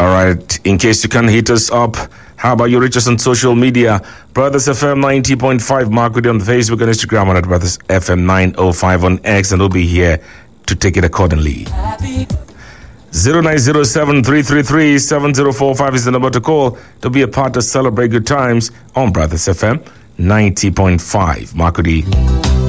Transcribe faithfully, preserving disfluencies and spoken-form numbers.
All right. In case you can't hit us up, how about you reach us on social media? Brothers F M ninety point five, Mark with you on Facebook and Instagram, and at Brothers F M nine oh five on X, and we'll be here to take it accordingly. zero nine zero seven three three three seven zero four five is the number to call to be a part to celebrate good times on Brothers F M ninety point five. Mark with you.